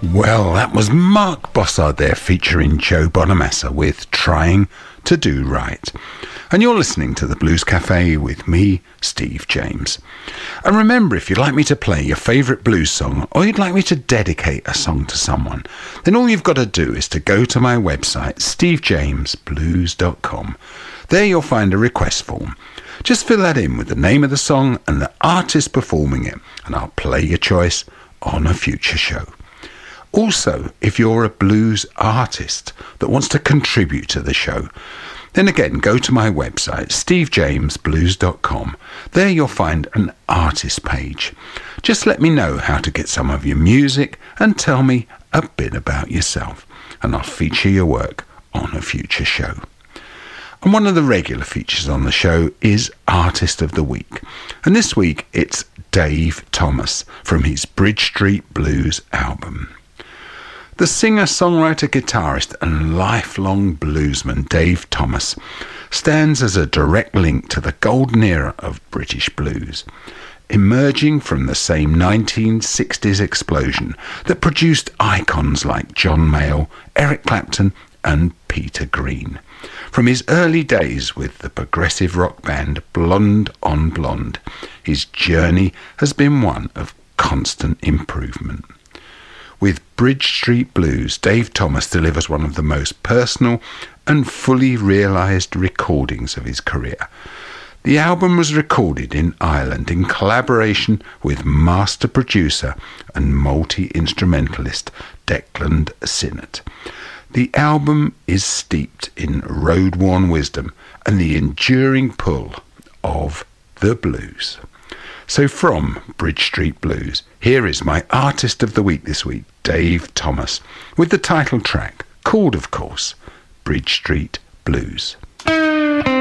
Well, that was Mark Bossard there featuring Joe Bonamassa with Trying to Do Right. And you're listening to the Blues Cafe with me, Steve James. And remember, if you'd like me to play your favourite blues song or you'd like me to dedicate a song to someone, then all you've got to do is to go to my website, stevejamesblues.com. There you'll find a request form. Just fill that in with the name of the song and the artist performing it, and I'll play your choice on a future show. Also, if you're a blues artist that wants to contribute to the show, then again, go to my website, stevejamesblues.com. There you'll find an artist page. Just let me know how to get some of your music and tell me a bit about yourself, and I'll feature your work on a future show. And one of the regular features on the show is Artist of the Week. And this week it's Dave Thomas from his Bridge Street Blues album. The singer, songwriter, guitarist and lifelong bluesman Dave Thomas stands as a direct link to the golden era of British blues, emerging from the same 1960s explosion that produced icons like John Mayall, Eric Clapton and Peter Green. From his early days with the progressive rock band Blonde on Blonde, his journey has been one of constant improvement. With Bridge Street Blues, Dave Thomas delivers one of the most personal and fully realised recordings of his career. The album was recorded in Ireland in collaboration with master producer and multi-instrumentalist Declan Sinnott. The album is steeped in road-worn wisdom and the enduring pull of the blues. So from Bridge Street Blues, here is my Artist of the Week this week, Dave Thomas, with the title track, called, of course, Bridge Street Blues.